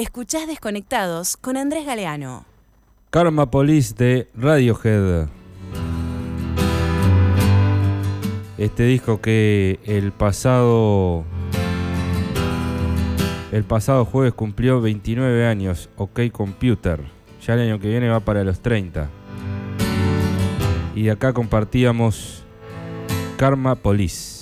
Escuchás Desconectados con Andrés Galeano. Karma Police de Radiohead. Este disco que el pasado jueves cumplió 29 años, OK Computer. Ya el año que viene va para los 30. Y de acá compartíamos Karma Police.